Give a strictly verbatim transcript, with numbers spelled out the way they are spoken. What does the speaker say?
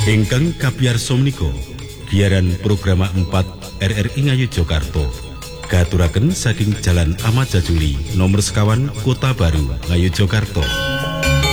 Ingkang kapiyarsa menika giaran programa empat R R I Ngayogyakarta katuraken saking Jalan Ahmad Jajuli nomor sekawan Kota Baru Ngayogyakarta.